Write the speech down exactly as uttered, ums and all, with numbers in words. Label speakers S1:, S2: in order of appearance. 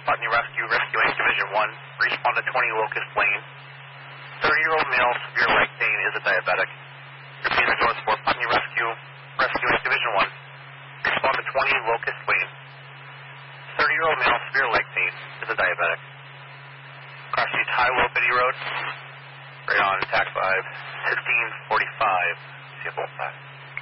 S1: Putney Rescue, Rescue eight Division one. Respond to twenty Locust Lane. thirty-year-old male, severe leg pain, is a diabetic. Repeat the doors for Putney Rescue, Rescue eight Division one. Respond to twenty Locust Lane. thirty-year-old male, severe leg pain, is a diabetic. Cross Street High Low Biddy Road. Right on, tax five, fifteen forty-five. See you both sides.